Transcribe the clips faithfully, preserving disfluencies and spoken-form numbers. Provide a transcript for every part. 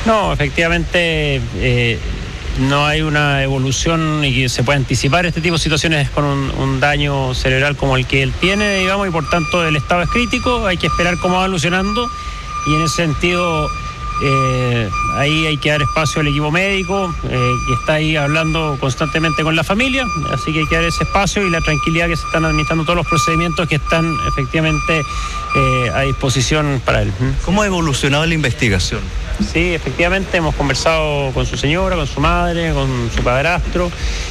No, efectivamente eh, no hay una evolución y que se pueda anticipar este tipo de situaciones con un, un daño cerebral como el que él tiene, digamos, y por tanto el estado es crítico, hay que esperar cómo va evolucionando y en ese sentido eh, ahí hay que dar espacio al equipo médico eh, que está ahí hablando constantemente con la familia, así que hay que dar ese espacio y la tranquilidad que se están administrando todos los procedimientos que están efectivamente eh, a disposición para él. ¿Cómo ha evolucionado la investigación? Sí, efectivamente hemos conversado con su señora, con su madre, con su padrastro,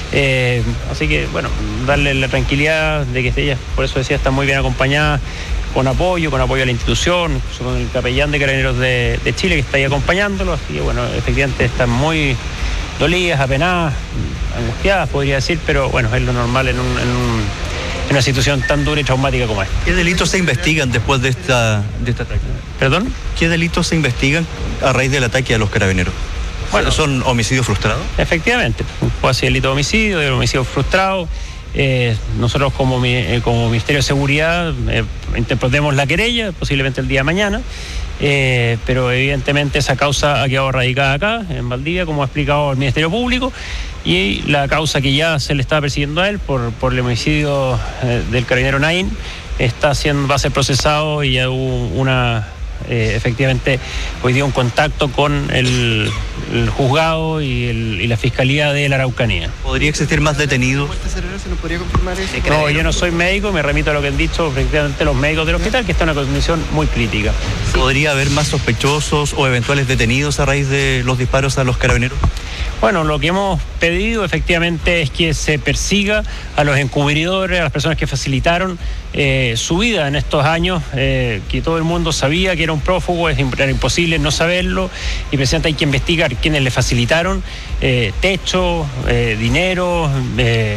eh, así que bueno, darle la tranquilidad de que ella, por eso decía, está muy bien acompañada, con apoyo, con apoyo a la institución, incluso con el capellán de Carabineros de, de Chile que está ahí acompañándolo, así que bueno, efectivamente están muy dolidas, apenadas, angustiadas podría decir, pero bueno, es lo normal en, un, en, un, en una situación tan dura y traumática como esta. ¿Qué delitos se investigan después de, esta, de este ataque? ¿Perdón? ¿Qué delitos se investigan a raíz del ataque a los carabineros? Bueno, ¿son homicidios frustrados? Efectivamente, puede ser delito de homicidio, de homicidio frustrado. Eh, nosotros como, eh, como Ministerio de Seguridad eh, interpretemos la querella, posiblemente el día de mañana, eh, pero evidentemente esa causa ha quedado radicada acá, en Valdivia, como ha explicado el Ministerio Público, y la causa que ya se le está persiguiendo a él por, por el homicidio eh, del carabinero Naín está siendo, va a ser procesado y ya hubo una... Eh, efectivamente hoy día un contacto con el, el juzgado y, el, y la Fiscalía de la Araucanía. ¿Podría existir más detenidos? ¿Se nos podría confirmar eso? No, yo no soy médico, me remito a lo que han dicho efectivamente los médicos del hospital, que está en una condición muy crítica. ¿Podría haber más sospechosos o eventuales detenidos a raíz de los disparos a los carabineros? Bueno, lo que hemos pedido efectivamente es que se persiga a los encubridores, a las personas que facilitaron eh, su vida en estos años, eh, que todo el mundo sabía que era un prófugo, es, era imposible no saberlo, y precisamente hay que investigar quiénes le facilitaron eh, techo, eh, dinero, eh,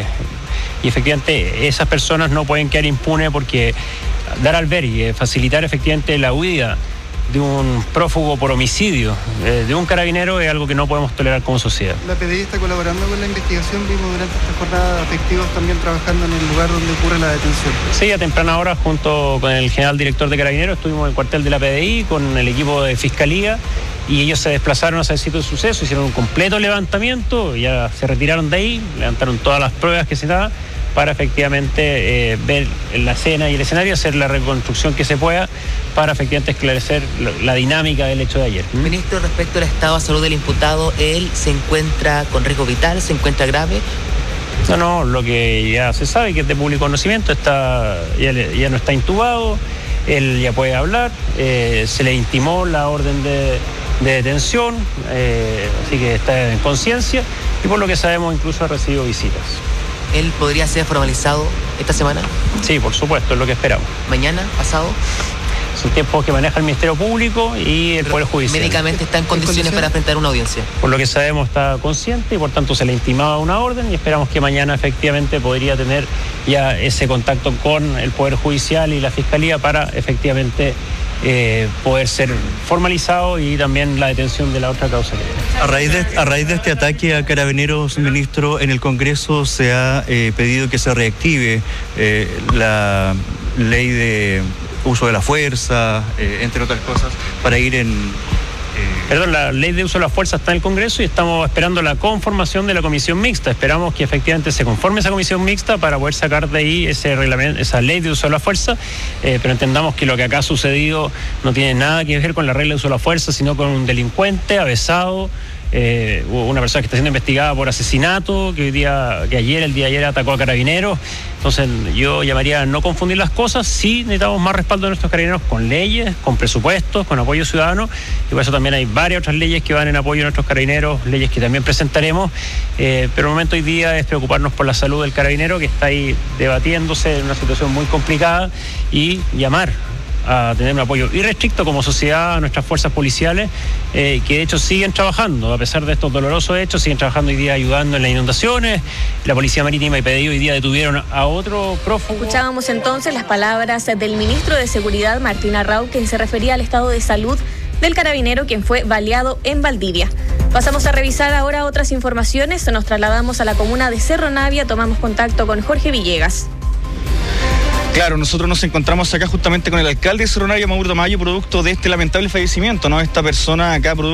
y efectivamente esas personas no pueden quedar impunes porque dar albergue, eh, facilitar efectivamente la huida de un prófugo por homicidio, eh, de un carabinero, es algo que no podemos tolerar como sociedad. La P D I está colaborando con la investigación, vimos durante esta jornada efectivos también trabajando en el lugar donde ocurre la detención. Sí, a temprana hora, junto con el general director de Carabineros, estuvimos en el cuartel de la P D I con el equipo de Fiscalía y ellos se desplazaron hacia el sitio de suceso, hicieron un completo levantamiento, ya se retiraron de ahí, levantaron todas las pruebas que se daban para efectivamente eh, ver la escena y el escenario, hacer la reconstrucción que se pueda para efectivamente esclarecer la dinámica del hecho de ayer. ¿Mm? Ministro, respecto al estado de salud del imputado, ¿él se encuentra con riesgo vital, se encuentra grave? No, no, lo que ya se sabe, que es de público conocimiento, está, ya, ya no está intubado, él ya puede hablar, eh, se le intimó la orden de, de detención, eh, así que está en conciencia y por lo que sabemos incluso ha recibido visitas. ¿Él podría ser formalizado esta semana? Sí, por supuesto, es lo que esperamos. ¿Mañana? ¿Pasado? Son tiempos que maneja el Ministerio Público y el Poder Judicial. ¿Médicamente está en condiciones para enfrentar una audiencia? Por lo que sabemos está consciente y por tanto se le intimaba una orden y esperamos que mañana efectivamente podría tener ya ese contacto con el Poder Judicial y la Fiscalía para efectivamente eh, poder ser formalizado y también la detención de la otra causa que tiene. A raíz de, a raíz de este ataque a carabineros, ministro, en el Congreso se ha eh, pedido que se reactive eh, la ley de uso de la fuerza, eh, entre otras cosas, para ir en... Eh... Perdón, la ley de uso de la fuerza está en el Congreso y estamos esperando la conformación de la comisión mixta. Esperamos que efectivamente se conforme esa comisión mixta para poder sacar de ahí ese reglamento, esa ley de uso de la fuerza, eh, pero entendamos que lo que acá ha sucedido no tiene nada que ver con la regla de uso de la fuerza, sino con un delincuente avesado, eh, una persona que está siendo investigada por asesinato, que hoy día, que ayer, el día de ayer atacó a carabineros. Entonces yo llamaría a no confundir las cosas. Sí necesitamos más respaldo de nuestros carabineros con leyes, con presupuestos, con apoyo ciudadano, y por eso también hay varias otras leyes que van en apoyo de nuestros carabineros, leyes que también presentaremos, eh, pero el momento hoy día es preocuparnos por la salud del carabinero que está ahí debatiéndose en una situación muy complicada y llamar a tener un apoyo irrestricto como sociedad a nuestras fuerzas policiales, eh, que de hecho siguen trabajando, a pesar de estos dolorosos hechos, siguen trabajando hoy día ayudando en las inundaciones. La Policía Marítima y P D I hoy día detuvieron a otro prófugo. Escuchábamos entonces las palabras del ministro de Seguridad, Martín Arrau, quien se refería al estado de salud del carabinero quien fue baleado en Valdivia. Pasamos a revisar ahora otras informaciones. Nos trasladamos a la comuna de Cerro Navia, tomamos contacto con Jorge Villegas. Claro, nosotros nos encontramos acá justamente con el alcalde de Cerro Navia, Mauro Tamayo, producto de este lamentable fallecimiento, ¿no? Esta persona acá,